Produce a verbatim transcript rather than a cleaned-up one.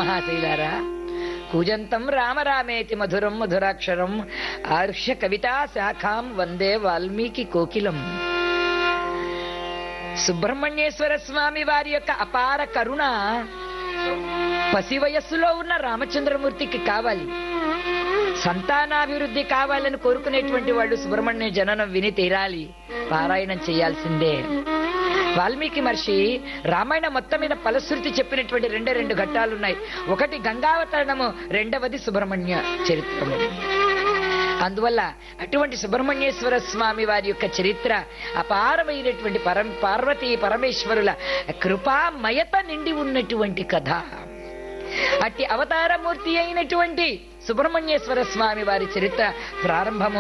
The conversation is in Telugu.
మహాశైలారా, కూజంతం రామ రామేతి మధురం మధురాక్షరం ఆర్ష కవితా శాఖాం వందే వాల్మీకి కోకిలం. సుబ్రహ్మణ్యేశ్వర స్వామి వారి యొక్క అపార కరుణ పసి వయస్సులో ఉన్న రామచంద్రమూర్తికి కావాలి. సంతానాభివృద్ధి కావాలని కోరుకునేటువంటి వాళ్ళు సుబ్రహ్మణ్య జననం విని తీరాలి, పారాయణం చేయాల్సిందే. వాల్మీకి మహర్షి రామాయణ మొత్తం మీద ఫలశ్రుతి చెప్పినటువంటి రెండే రెండు ఘట్టాలున్నాయి. ఒకటి గంగావతరణము, రెండవది సుబ్రహ్మణ్య చరిత్రము. అందువల్ల అటువంటి సుబ్రహ్మణ్యేశ్వర స్వామి వారి యొక్క చరిత్ర అపారమైనటువంటి పరం పార్వతీ పరమేశ్వరుల కృపామయత నిండి ఉన్నటువంటి కథ. అట్టి అవతారమూర్తి అయినటువంటి సుబ్రహ్మణ్యేశ్వర స్వామి వారి చరిత్ర ప్రారంభము